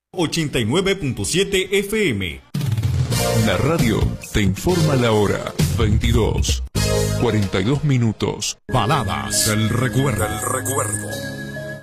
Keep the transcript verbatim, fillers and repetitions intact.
ochenta y nueve punto siete F M. La radio te informa la hora. veintidós, cuarenta y dos minutos. Baladas del recuerdo. El recuerdo.